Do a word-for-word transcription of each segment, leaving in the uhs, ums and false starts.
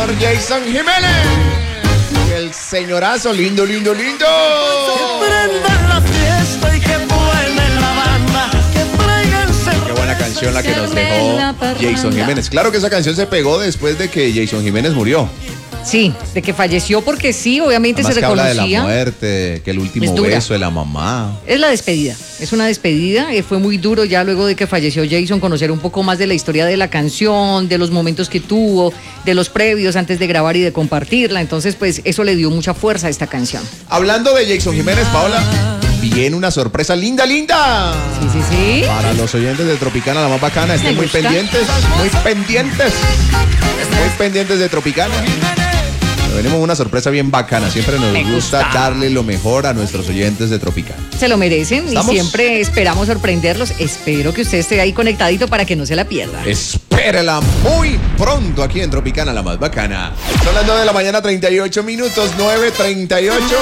señor Jason Jiménez. El señorazo, lindo, lindo, lindo. Que prendan la fiesta y que buena la banda, que tráiganse. Qué buena canción la que nos dejó Jason Jiménez. Claro que esa canción se pegó después de que Jason Jiménez murió. Sí, de que falleció porque sí, obviamente Además se que habla reconocía. de la muerte, que el último Es dura. beso de la mamá. Es la despedida, es una despedida, eh, fue muy duro ya luego de que falleció Jason conocer un poco más de la historia de la canción, de los momentos que tuvo, de los previos antes de grabar y de compartirla, entonces pues eso le dio mucha fuerza a esta canción. Hablando de Jason Jiménez, Paola, viene una sorpresa linda, linda. Sí, sí, sí. Para los oyentes de Tropicana, la más bacana, estén Me muy gusta. pendientes, muy pendientes, muy pendientes de Tropicana. Venimos una sorpresa bien bacana. Siempre nos Me gusta, gusta. darle lo mejor a nuestros oyentes de Tropicana. Se lo merecen ¿Estamos? y siempre esperamos sorprenderlos. Espero que usted esté ahí conectadito para que no se la pierda. Espérela muy pronto aquí en Tropicana, la más bacana. Son las nueve de la mañana, treinta y ocho minutos, nueve treinta y ocho.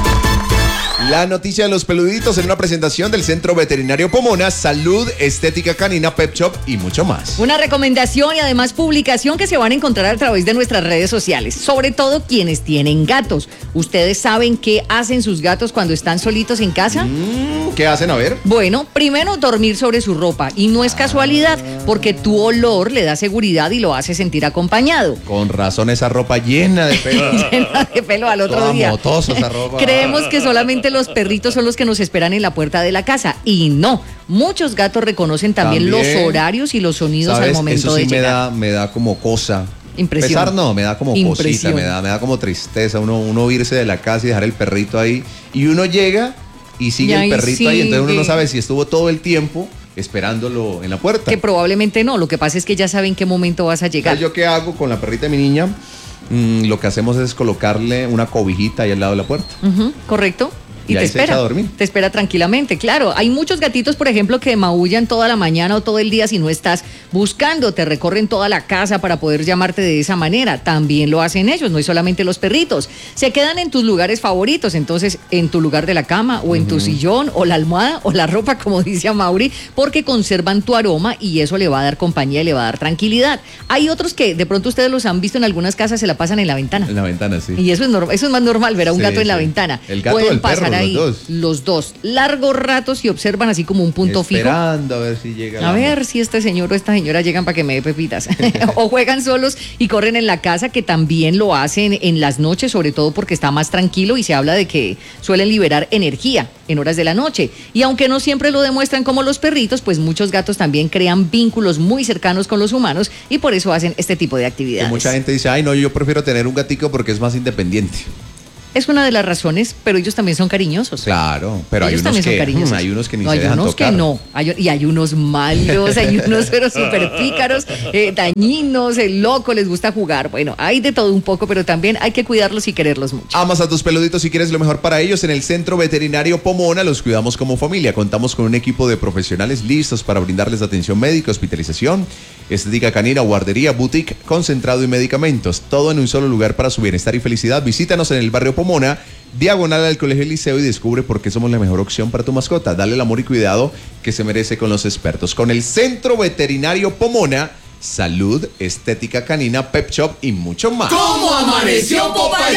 La noticia de los peluditos en una presentación del Centro Veterinario Pomona, Salud, Estética Canina, Pet Shop y mucho más. Una recomendación y además publicación que se van a encontrar a través de nuestras redes sociales, sobre todo quienes tienen gatos. ¿Ustedes saben qué hacen sus gatos cuando están solitos en casa? Mm, ¿Qué hacen? A ver. Bueno, primero dormir sobre su ropa y no es casualidad porque tu olor le da seguridad y lo hace sentir acompañado. Con razón esa ropa llena de pelo. Llena de pelo al otro Toda día. motosa esa ropa. Creemos que solamente los perritos son los que nos esperan en la puerta de la casa y no. Muchos gatos reconocen también, También, los horarios y los sonidos ¿Sabes? al momento Eso de sí me llegar. da, me da como cosa. Impresión. Pesar no, me da como cosita, Impresión. me da, me da como tristeza uno, uno irse de la casa y dejar el perrito ahí. Y uno llega y sigue Y el ahí perrito ahí, entonces uno sigue. no sabe si estuvo todo el tiempo esperándolo en la puerta. Que probablemente no, lo que pasa es que ya saben en qué momento vas a llegar. Entonces, ¿yo qué hago con la perrita de mi niña? Mm, lo que hacemos es colocarle una cobijita ahí al lado de la puerta. Ujú, correcto. Y, Y te ahí se espera. echa a dormir. Te espera tranquilamente, claro. Hay muchos gatitos, por ejemplo, que maullan toda la mañana o todo el día si no estás buscando. Te recorren toda la casa para poder llamarte de esa manera. También lo hacen ellos, no es solamente los perritos. Se quedan en tus lugares favoritos, entonces en tu lugar de la cama o en tu sillón o la almohada o la ropa, como dice Amaury, porque conservan tu aroma y eso le va a dar compañía y le va a dar tranquilidad. Hay otros que de pronto ustedes los han visto en algunas casas, se la pasan en la ventana. En la ventana, sí. Y eso es, normal, eso es más normal, ver a un Sí, gato en la sí. ventana. El gato Pueden o el perro, pasar los ahí dos. los dos, largos ratos y observan así como un punto fijo. Esperando a ver si llega. A la- ver si este señor o esta señora llegan para que me dé pepitas. O juegan solos y corren en la casa, que también lo hacen en las noches, sobre todo porque está más tranquilo y se habla de que suelen liberar energía en horas de la noche. Y aunque no siempre lo demuestran como los perritos, pues muchos gatos también crean vínculos muy cercanos con los humanos y por eso hacen este tipo de Que actividades. mucha gente dice, ay no, yo prefiero tener un gatico porque es más independiente. Es una de las razones, pero ellos también son cariñosos. Claro, pero hay Ellos unos, también son que, cariñosos. mm, hay unos que ni No, se hay dejan unos tocar. que no. Hay- y hay unos malos, hay unos pero súper pícaros, eh, dañinos, el loco, les gusta jugar. Bueno, hay de todo un poco, pero también hay que cuidarlos y quererlos mucho. Amas a tus peluditos y quieres lo mejor para ellos. En el Centro Veterinario Pomona los cuidamos como familia. Contamos con un equipo de profesionales listos para brindarles atención médica, hospitalización, estética canina, guardería, boutique, concentrado y medicamentos. Todo en un solo lugar para su bienestar y felicidad. Visítanos en el barrio Pomona, diagonal al Colegio Liceo, y descubre por qué somos la mejor opción para tu mascota. Dale el amor y cuidado que se merece con los expertos. Con el Centro Veterinario Pomona, salud, estética canina, pet shop y mucho más. ¿Cómo amaneció Popeye?